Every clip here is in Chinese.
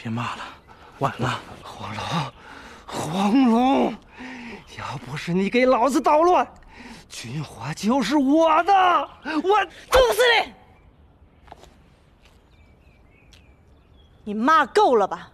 别骂了，晚了。 黄龙，要不是你给老子捣乱，军火就是我的，我杜司令，你骂够了吧？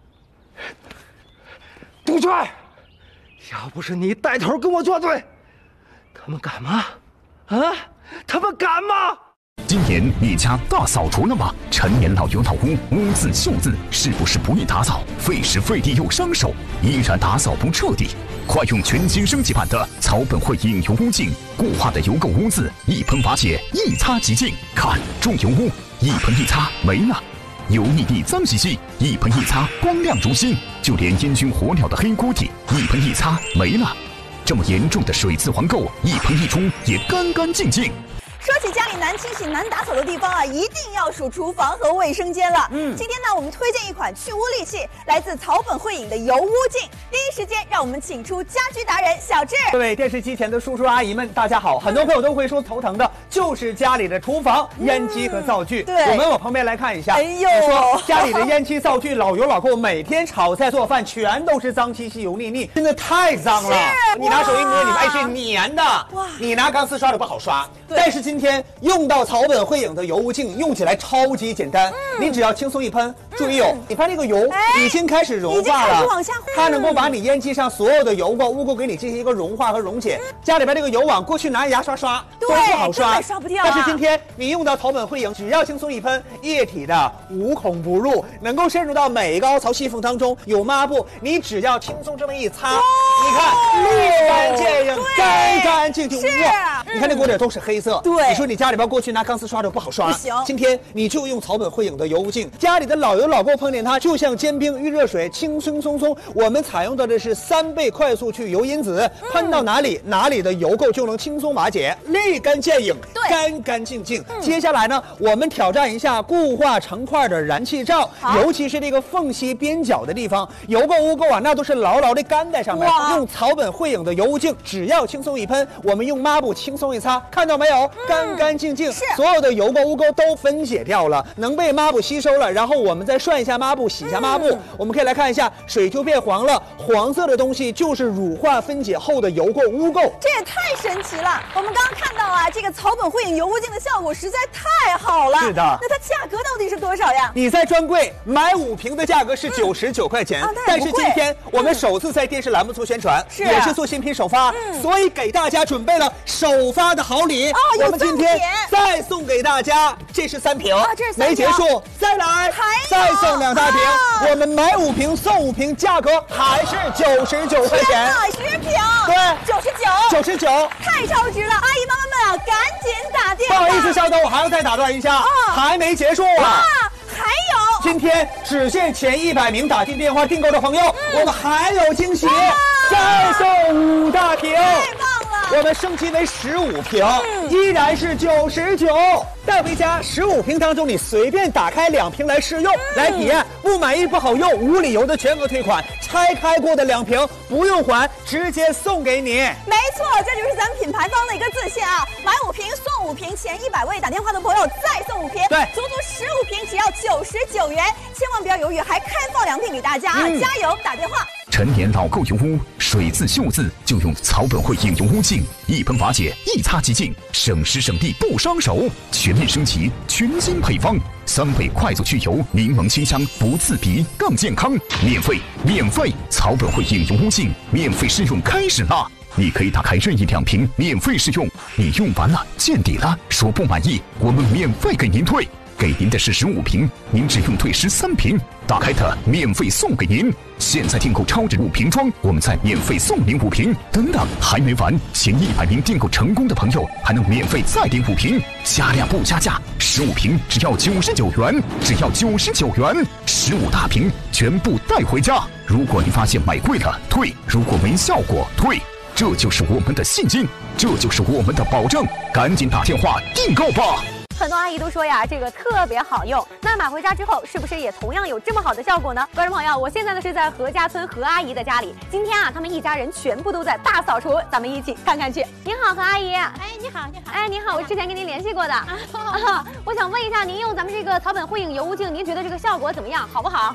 杜鹃，要不是你带头跟我作对，他们敢吗？啊，他们敢吗？ 今年你家大扫除了吗？陈年老油老屋，污渍锈渍，是不是不易打扫？费时费力又伤手，依然打扫不彻底。快用全新升级版的草本汇影油污净，固化的油垢污渍一喷瓦解，一擦即净。看重油污，一喷一擦没了；油腻腻脏兮兮，一喷一擦光亮如新。就连烟熏火燎的黑锅底，一喷一擦没了。这么严重的水渍黄垢，一喷一冲也干干净净。 说起家里难清洗、难打扫的地方啊，一定要数厨房和卫生间了。今天呢，我们推荐一款去污利器，来自草本汇影的油污净。第一时间，让我们请出家居达人小智。 各位电视机前的叔叔阿姨们，大家好！很多朋友都会说头疼的就是家里的厨房烟机和灶具。 对， 我们往旁边来看一下。 哎呦， 你说家里的烟机、灶具老油老垢，每天炒菜做饭全都是脏兮兮、油腻腻，真的太脏了。你拿手一摸，你发现是粘的。哇！你拿钢丝刷的不好刷。但是今天用到草本汇影的油污净，用起来超级简单。你只要轻松一喷，注意哦，你看这个油已经开始融化了， 往下， 它能够把你烟机上所有的油垢、污垢给你进行一个融化和溶解。家里边这个油网，过去拿牙刷刷都不好刷， 刷不掉。 但是今天你用到草本汇影，只要轻松一喷，液体的无孔不入，能够渗入到每一个凹槽细缝当中。有抹布，你只要轻松这么一擦，你看立竿见影，干干净净。哇，你看这锅底都是黑色。 对， 你说你家里边过去拿钢丝刷的不好刷， 不行。 今天你就用草本汇影的油污净，家里的老油老垢碰见它，就像煎饼遇热水，轻轻松松。我们采用的这是3倍快速去油因子，喷到哪里，哪里的油垢就能轻松瓦解，立竿见影，干干净净。接下来呢，我们挑战一下固化成块的燃气灶，尤其是这个缝隙边角的地方，油垢污垢啊，那都是牢牢的干在上面。用草本汇影的油污净，只要轻松一喷，我们用抹布轻松一擦，看到没有？干干净净，所有的油垢污垢都分解掉了，能被抹布吸收了。然后我们再涮一下抹布，洗一下抹布，我们可以来看一下，水就变黄了。黄色的东西就是乳化分解后的油垢污垢。 这也太神奇了！我们刚刚看到啊，这个草本汇影油污净的效果实在太好了。 是的， 那它价格到底是多少呀？ 你在专柜买5瓶的价格是99块钱，但是今天我们首次在电视栏目做宣传，也是做新品首发，所以给大家准备了首发的好礼。我们今天再送给大家，这是3瓶，没结束，再来，再送2大瓶。我们买5瓶送5瓶，价格还是99块钱。 10瓶， 对，99， 太超值了！阿姨妈妈们啊，赶紧打电话。 不好意思，稍等，我还要再打断一下，还没结束啊。 还有， 今天只限前100名打进电话订购的朋友，我们还有惊喜，再送5大瓶。 太棒了！ 我们升级为15瓶，依然是99。带回家15瓶当中，你随便打开2瓶来试用，来体验不满意不好用无理由的全额退款，拆开过的2瓶不用还，直接送给你。 没错，这就是咱们品牌方的一个自信啊！买5瓶送5瓶，前100位打电话的朋友再送5瓶， 对， 足足15瓶只要99元，千万不要犹豫，还开放2瓶给大家啊！加油，打电话。 陈年老垢油污，水渍锈渍就用草本汇影油污净，一喷瓦解，一擦即净，省时省力不伤手。全面升级，全新配方，3倍快速去油，柠檬清香，不刺鼻，更健康。免费！草本汇影油污净免费试用开始啦！你可以打开任意2瓶免费试用，你用完了见底了，说不满意，我们免费给您退。给您的是15瓶，您只用退13瓶，打开它免费送给您。现在订购超值5瓶装，我们再免费送您5瓶。等等，还没完，前100名订购成功的朋友还能免费再订5瓶，加量不加价，15瓶只要99元，只要99元，15大瓶全部带回家。如果您发现买贵了退，如果没效果退，这就是我们的信心，这就是我们的保证，赶紧打电话订购吧。 很多阿姨都说呀，这个特别好用。那买回家之后，是不是也同样有这么好的效果呢？观众朋友，我现在呢是在何家村何阿姨的家里。今天啊，他们一家人全部都在大扫除，咱们一起看看去。您好，何阿姨。 哎，你好，你好。 哎，您好，我之前跟您联系过的。我想问一下，您用咱们这个草本汇影油污净，您觉得这个效果怎么样？好不好？